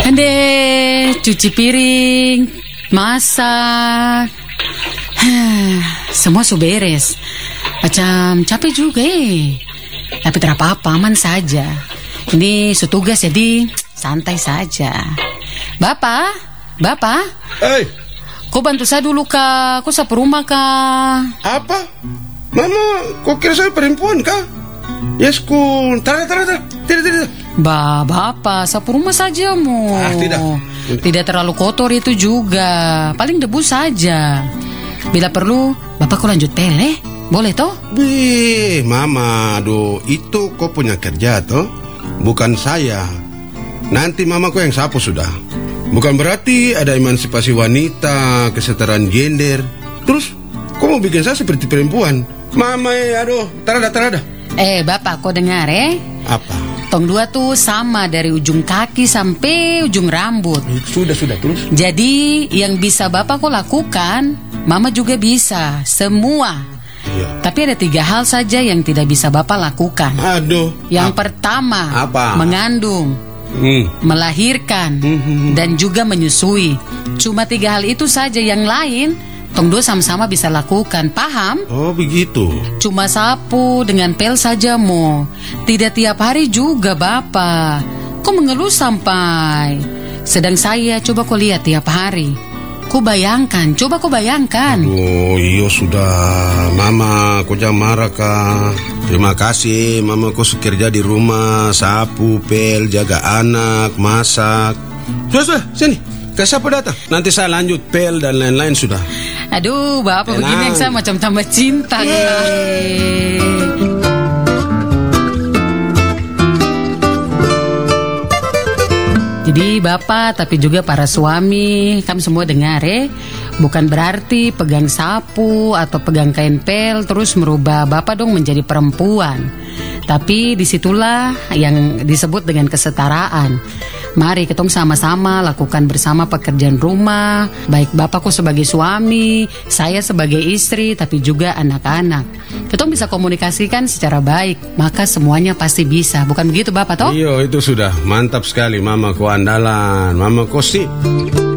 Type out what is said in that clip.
Ande, cuci piring, masak. Semua sudah beres. Macam capek juga tapi tidak apa-apa, aman saja. Ini setugas jadi santai saja. Bapak? Hei, Kau bantu saya dulu kak, kau sapu rumah kak. apa? Mama, kau kira saya perempuan kah? Yes, tidak. Bapak, sapu rumah saja mu. Tidak. Tidak terlalu kotor itu juga, paling debu saja. Bila perlu, bapak kau lanjut pele, boleh toh? Mama, aduh, itu kau punya kerja toh, bukan saya. Nanti mama kau yang sapu sudah. Bukan berarti ada emansipasi wanita, kesetaraan gender. Terus, kau mau bikin saya seperti perempuan? Mama, aduh, terada. Bapak, kau dengar Apa? Tong dua tuh sama dari ujung kaki sampai ujung rambut. Sudah, terus. Jadi, yang bisa bapak kau lakukan, mama juga bisa, semua. Iya. Tapi ada 3 hal saja yang tidak bisa bapak lakukan. Aduh. Yang pertama, Apa? mengandung, melahirkan, dan juga menyusui. Cuma 3 hal itu saja, yang lain tong dua sama-sama bisa lakukan, paham? Oh, begitu. Cuma sapu dengan pel saja mo. Tidak tiap hari juga bapak. Kok mengeluh sampai? Sedang saya coba kau lihat tiap hari. Coba kau bayangkan. Oh iya sudah, Mama, kau jangan marah kak. Terima kasih, Mama kau kerja di rumah, sapu, pel, jaga anak, masak. Sudah, sini, ke siapa datang? Nanti saya lanjut pel dan lain-lain sudah. Aduh, bapak begini yang saya macam tambah cinta. Jadi bapak tapi juga para suami, kami semua dengar bukan berarti pegang sapu atau pegang kain pel terus merubah bapak dong menjadi perempuan. Tapi disitulah yang disebut dengan kesetaraan. Mari ketong sama-sama lakukan bersama pekerjaan rumah. Baik bapakku sebagai suami, saya sebagai istri, tapi juga anak-anak. Ketong bisa komunikasikan secara baik, maka semuanya pasti bisa. Bukan begitu bapak toh? Iya itu sudah, mantap sekali Mama, kau andalan, Mama kau sip.